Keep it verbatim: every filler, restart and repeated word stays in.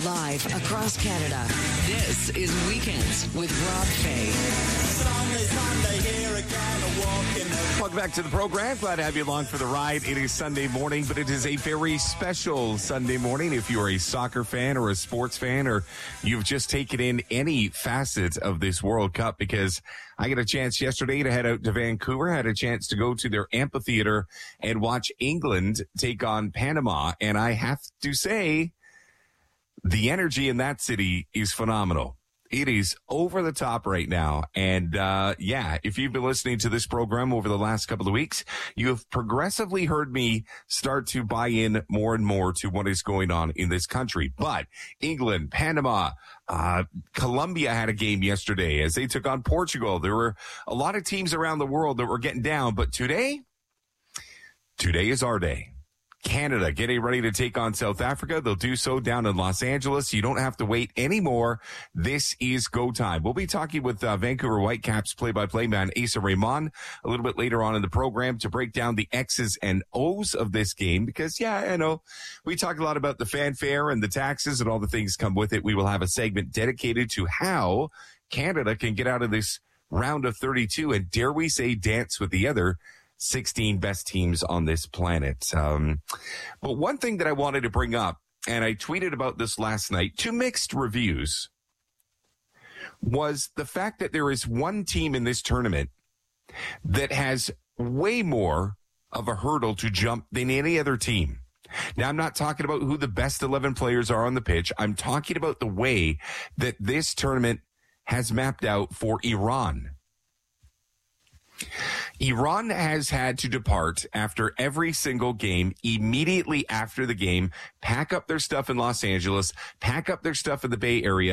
Live across Canada. This is Weekends with Rob Fay. Welcome back to the program. Glad to have you along for the ride. It is Sunday morning, but it is a very special Sunday morning if you're a soccer fan or a sports fan, or you've just taken in any facet of this World Cup, because I got a chance yesterday to head out to Vancouver, had a chance to go to their amphitheater and watch England take on Panama. And I have to say, the energy in that city is phenomenal. It is over the top right now. And, uh, yeah, if you've been listening to this program over the last couple of weeks, you have progressively heard me start to buy in more and more to what is going on in this country. But England, Panama, uh, Colombia had a game yesterday as they took on Portugal. There were a lot of teams around the world that were getting down. But today, today is our day. Canada getting ready to take on South Africa. They'll do so down in Los Angeles. You don't have to wait anymore. This is go time. We'll be talking with uh, Vancouver Whitecaps play-by-play man Asa Raymond a little bit later on in the program to break down the X's and O's of this game, because, yeah, I know we talk a lot about the fanfare and the taxes and all the things come with it. We will have a segment dedicated to how Canada can get out of this round of thirty-two and, dare we say, dance with the other sixteen best teams on this planet. Um, but one thing that I wanted to bring up, and I tweeted about this last night, two mixed reviews, was the fact that there is one team in this tournament that has way more of a hurdle to jump than any other team. Now, I'm not talking about who the best eleven players are on the pitch. I'm talking about the way that this tournament has mapped out for Iran. Iran has had to depart after every single game, immediately after the game, pack up their stuff in Los Angeles, pack up their stuff in the Bay Area,